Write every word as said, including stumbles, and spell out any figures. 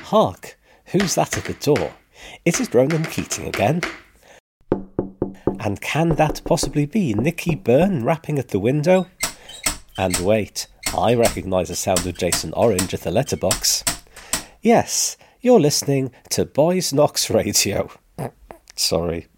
Hark! Who's that at the door? Is it Ronan Keating again? And can that possibly be Nicky Byrne rapping at the window? And wait, I recognise the sound of Jason Orange at the letterbox. Yes, you're listening to Boys Knox Radio. Sorry.